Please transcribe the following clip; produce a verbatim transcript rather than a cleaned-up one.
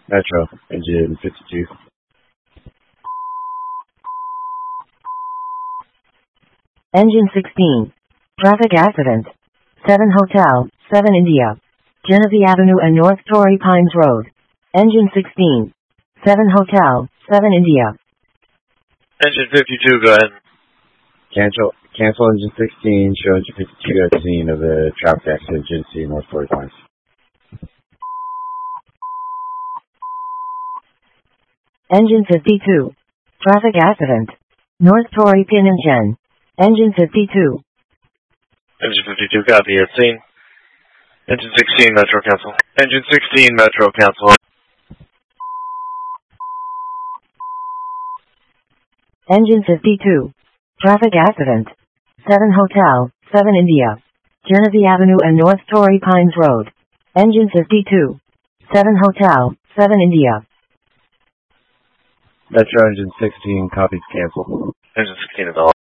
Metro, engine fifty-two. Engine sixteen. Traffic accident. seven Hotel, seven India. Genesee Avenue and North Torrey Pines Road. Engine sixteen. seven Hotel, seven India. Engine fifty-two, go ahead. Cancel, cancel engine sixteen, show engine fifty-two at the scene of the traffic accident, Genesee, North Torrey Pines. Engine fifty-two. Traffic accident. North Torrey Pin and Gen. Engine fifty-two. Engine fifty-two, copy at scene. Engine sixteen, Metro, cancel. Engine sixteen, Metro, cancel. Engine fifty-two. Traffic accident. seven Hotel, seven India. Genesee Avenue and North Torrey Pines Road. Engine fifty-two. seven Hotel, seven India. Metro, engine sixteen, copies cancel. Engine sixteen is all.